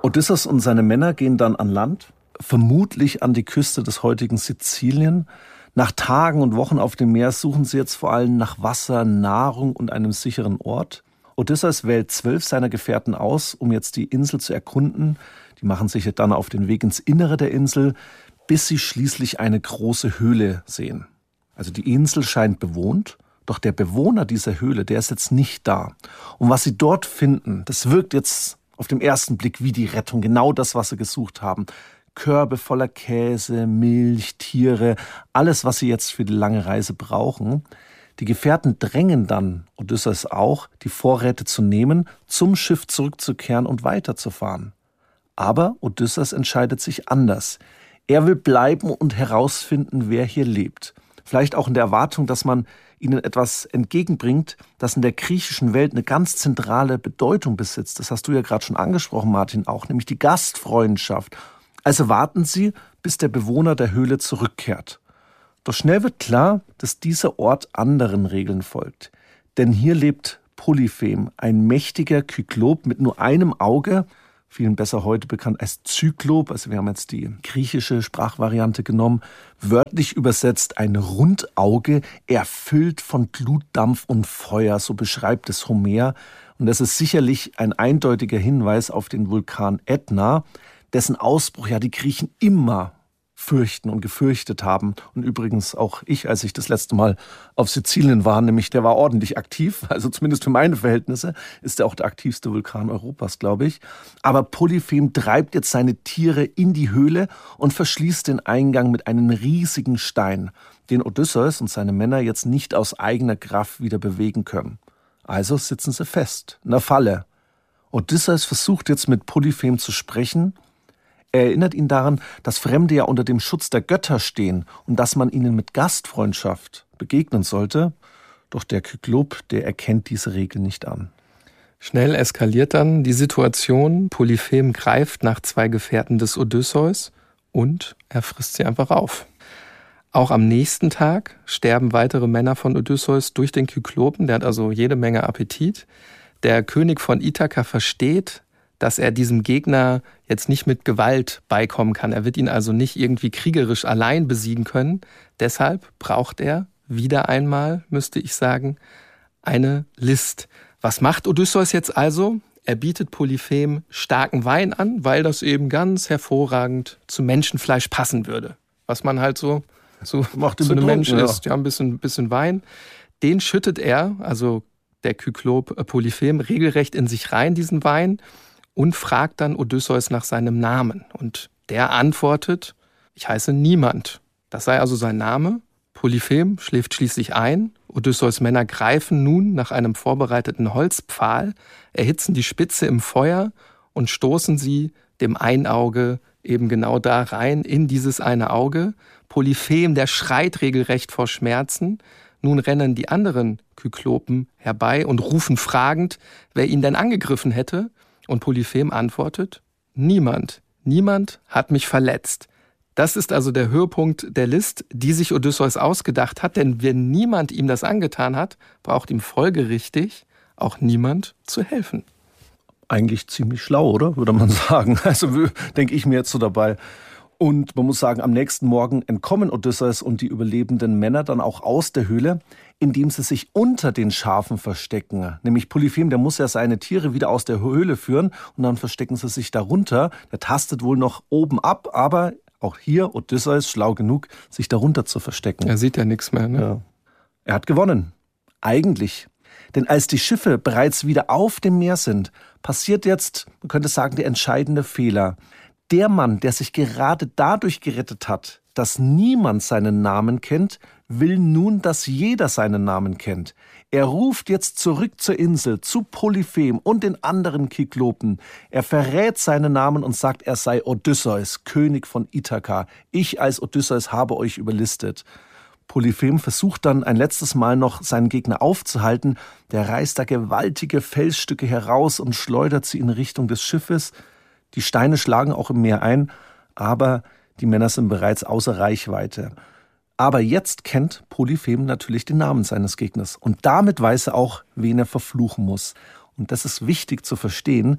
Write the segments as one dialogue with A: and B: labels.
A: Odysseus und seine Männer gehen dann an Land, vermutlich an die Küste des heutigen Sizilien. Nach Tagen und Wochen auf dem Meer suchen sie jetzt vor allem nach Wasser, Nahrung und einem sicheren Ort. Odysseus wählt 12 seiner Gefährten aus, um jetzt die Insel zu erkunden. Die machen sich dann auf den Weg ins Innere der Insel, bis sie schließlich eine große Höhle sehen. Also die Insel scheint bewohnt, doch der Bewohner dieser Höhle, der ist jetzt nicht da. Und was sie dort finden, das wirkt jetzt auf den ersten Blick wie die Rettung, genau das, was sie gesucht haben. Körbe voller Käse, Milch, Tiere, alles, was sie jetzt für die lange Reise brauchen. Die Gefährten drängen dann Odysseus auch, die Vorräte zu nehmen, zum Schiff zurückzukehren und weiterzufahren. Aber Odysseus entscheidet sich anders. Er will bleiben und herausfinden, wer hier lebt. Vielleicht auch in der Erwartung, dass man ihnen etwas entgegenbringt, das in der griechischen Welt eine ganz zentrale Bedeutung besitzt. Das hast du ja gerade schon angesprochen, Martin, auch, nämlich die Gastfreundschaft. Also warten sie, bis der Bewohner der Höhle zurückkehrt. Doch schnell wird klar, dass dieser Ort anderen Regeln folgt. Denn hier lebt Polyphem, ein mächtiger Kyklop mit nur einem Auge, vielen besser heute bekannt als Zyklop, also wir haben jetzt die griechische Sprachvariante genommen, wörtlich übersetzt ein Rundauge, erfüllt von Glutdampf und Feuer, so beschreibt es Homer. Und das ist sicherlich ein eindeutiger Hinweis auf den Vulkan Ätna, dessen Ausbruch ja die Griechen immer fürchten und gefürchtet haben. Und übrigens auch ich, als ich das letzte Mal auf Sizilien war, nämlich der war ordentlich aktiv, also zumindest für meine Verhältnisse, ist er auch der aktivste Vulkan Europas, glaube ich. Aber Polyphem treibt jetzt seine Tiere in die Höhle und verschließt den Eingang mit einem riesigen Stein, den Odysseus und seine Männer jetzt nicht aus eigener Kraft wieder bewegen können. Also sitzen sie fest, in der Falle. Odysseus versucht jetzt mit Polyphem zu sprechen. Er erinnert ihn daran, dass Fremde ja unter dem Schutz der Götter stehen und dass man ihnen mit Gastfreundschaft begegnen sollte. Doch der Kyklop, der erkennt diese Regel nicht an.
B: Schnell eskaliert dann die Situation. Polyphem greift nach 2 Gefährten des Odysseus und er frisst sie einfach auf. Auch am nächsten Tag sterben weitere Männer von Odysseus durch den Kyklopen. Der hat also jede Menge Appetit. Der König von Ithaka versteht, dass er diesem Gegner jetzt nicht mit Gewalt beikommen kann. Er wird ihn also nicht irgendwie kriegerisch allein besiegen können. Deshalb braucht er wieder einmal, müsste ich sagen, eine List. Was macht Odysseus jetzt also? Er bietet Polyphem starken Wein an, weil das eben ganz hervorragend zu Menschenfleisch passen würde. Was man halt so zu einem Menschen isst. Ja, ein bisschen Wein. Den schüttet er, also der Kyklop Polyphem, regelrecht in sich rein, diesen Wein, und fragt dann Odysseus nach seinem Namen. Und der antwortet, ich heiße Niemand. Das sei also sein Name. Polyphem schläft schließlich ein. Odysseus Männer greifen nun nach einem vorbereiteten Holzpfahl, erhitzen die Spitze im Feuer und stoßen sie dem Einauge eben genau da rein, in dieses eine Auge. Polyphem, der schreit regelrecht vor Schmerzen. Nun rennen die anderen Kyklopen herbei und rufen fragend, wer ihn denn angegriffen hätte. Und Polyphem antwortet, niemand. Niemand hat mich verletzt. Das ist also der Höhepunkt der List, die sich Odysseus ausgedacht hat. Denn wenn niemand ihm das angetan hat, braucht ihm folgerichtig auch niemand zu helfen.
A: Eigentlich ziemlich schlau, oder? Würde man sagen. Also denke ich mir jetzt so dabei. Und man muss sagen, am nächsten Morgen entkommen Odysseus und die überlebenden Männer dann auch aus der Höhle, indem sie sich unter den Schafen verstecken. Nämlich Polyphem, der muss ja seine Tiere wieder aus der Höhle führen und dann verstecken sie sich darunter. Der tastet wohl noch oben ab, aber auch hier Odysseus schlau genug, sich darunter zu verstecken.
B: Er sieht ja nichts mehr, ne?
A: Ja. Er hat gewonnen. Eigentlich. Denn als die Schiffe bereits wieder auf dem Meer sind, passiert jetzt, man könnte sagen, der entscheidende Fehler. Der Mann, der sich gerade dadurch gerettet hat, dass niemand seinen Namen kennt, will nun, dass jeder seinen Namen kennt. Er ruft jetzt zurück zur Insel, zu Polyphem und den anderen Kyklopen. Er verrät seinen Namen und sagt, er sei Odysseus, König von Ithaka. Ich als Odysseus habe euch überlistet. Polyphem versucht dann ein letztes Mal noch, seinen Gegner aufzuhalten. Der reißt da gewaltige Felsstücke heraus und schleudert sie in Richtung des Schiffes. Die Steine schlagen auch im Meer ein, aber die Männer sind bereits außer Reichweite. Aber jetzt kennt Polyphem natürlich den Namen seines Gegners und damit weiß er auch, wen er verfluchen muss. Und das ist wichtig zu verstehen,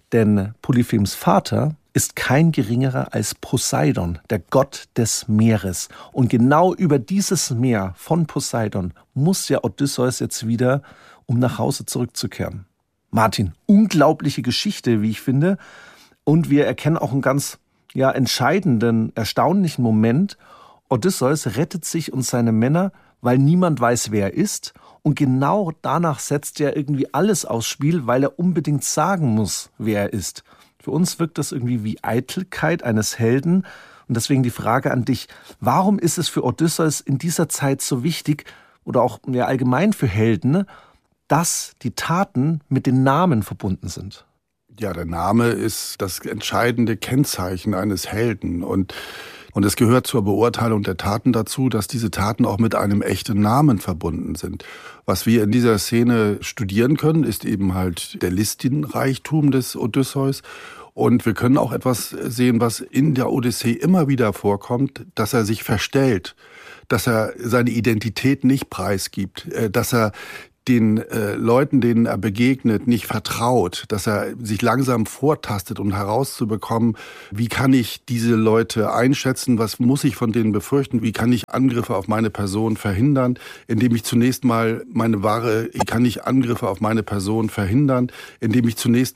A: Denn Polyphems Vater ist kein geringerer als Poseidon, der Gott des Meeres. Und genau über dieses Meer von Poseidon muss ja Odysseus jetzt wieder, um nach Hause zurückzukehren. Martin, unglaubliche Geschichte, wie ich finde. Und wir erkennen auch einen ganz entscheidenden, erstaunlichen Moment. Odysseus rettet sich und seine Männer, weil niemand weiß, wer er ist. Und genau danach setzt er irgendwie alles aufs Spiel, weil er unbedingt sagen muss, wer er ist. Für uns wirkt das irgendwie wie Eitelkeit eines Helden. Und deswegen die Frage an dich, warum ist es für Odysseus in dieser Zeit so wichtig, oder auch allgemein für Helden, dass die Taten mit den Namen verbunden sind?
C: Ja, der Name ist das entscheidende Kennzeichen eines Helden. Und es gehört zur Beurteilung der Taten dazu, dass diese Taten auch mit einem echten Namen verbunden sind. Was wir in dieser Szene studieren können, ist eben halt der Listienreichtum des Odysseus. Und wir können auch etwas sehen, was in der Odyssee immer wieder vorkommt, dass er sich verstellt, dass er seine Identität nicht preisgibt, dass er den Leuten, denen er begegnet, nicht vertraut, dass er sich langsam vortastet, um herauszubekommen, wie kann ich diese Leute einschätzen, was muss ich von denen befürchten, wie kann ich Angriffe auf meine Person verhindern, indem ich zunächst mal meine wahre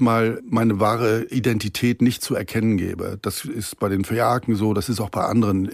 C: Identität nicht zu erkennen gebe. Das ist bei den Phäaken so, das ist auch bei anderen